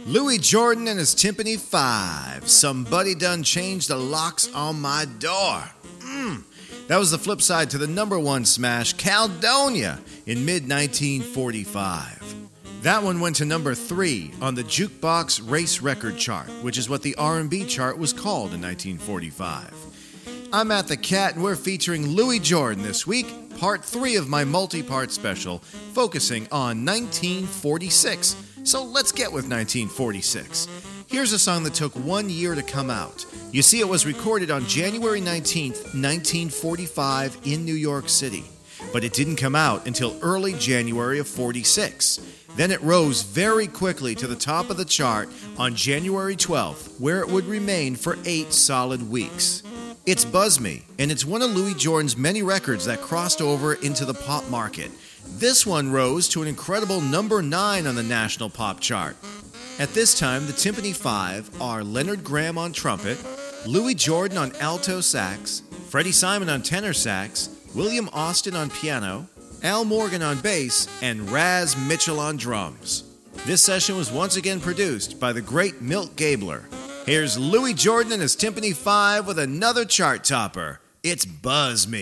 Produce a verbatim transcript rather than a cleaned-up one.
Louis Jordan and his Timpani five. Somebody done changed the locks on my door. Mm. That was the flip side to the number one smash, Caledonia, in mid nineteen forty-five. That one went to number three on the Jukebox Race Record Chart, which is what the R and B chart was called in nineteen forty-five. I'm Matt the Cat, and we're featuring Louis Jordan this week, part three of my multi-part special, focusing on nineteen forty-six. So let's get with nineteen forty-six. Here's a song that took one year to come out. You see, it was recorded on January nineteenth, nineteen forty-five in New York City. But it didn't come out until early January of forty-six. Then it rose very quickly to the top of the chart on January twelfth, where it would remain for eight solid weeks. It's Buzz Me, and it's one of Louis Jordan's many records that crossed over into the pop market. This one rose to an incredible number nine on the national pop chart. At this time, the Timpani five are Leonard Graham on trumpet, Louis Jordan on alto sax, Freddie Simon on tenor sax, William Austin on piano, Al Morgan on bass, and Raz Mitchell on drums. This session was once again produced by the great Milt Gabler. Here's Louis Jordan and his Timpani five with another chart topper. It's Buzz Me.